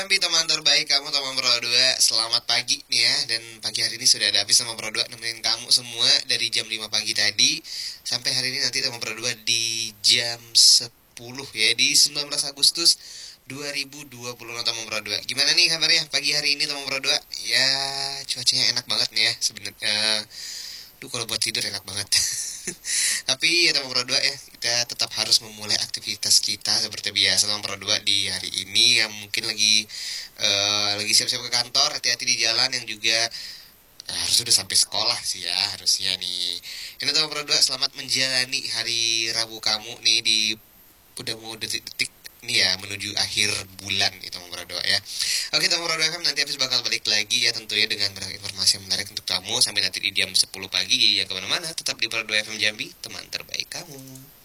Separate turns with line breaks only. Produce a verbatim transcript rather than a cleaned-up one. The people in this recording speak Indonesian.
Tapi teman terbaik kamu, teman Pro dua, selamat pagi nih ya. Dan pagi hari ini sudah ada habis sama Pro dua nemenin kamu semua dari jam lima pagi tadi sampai hari ini nanti teman Pro dua di jam sepuluh ya, di sembilan belas Agustus dua ribu dua puluh teman Pro dua. Gimana nih kabarnya pagi hari ini teman Pro dua? Ya, cuacanya enak banget nih ya sebenarnya. Duh, kalau buat tidur enak banget. Tapi ya teman Pro dua ya, kita tetap harus memulai aktivitas kita seperti biasa teman Pro dua di hari ini yang mungkin lagi eh, lagi siap-siap ke kantor, hati-hati di jalan, yang juga eh, harus sudah sampai sekolah sih ya harusnya nih. Ini teman Pro dua, selamat menjalani hari Rabu kamu nih, di udah mau detik-detik nih ya menuju akhir bulan itu teman Pro dua ya. Oke teman Pro dua F M, nanti habis bakal balik lagi ya tentunya dengan beragam informasi yang menarik untuk kamu sampai nanti di jam sepuluh pagi. Ya kemana-mana, tetap di Pro dua F M Jambi, teman terbaik kamu.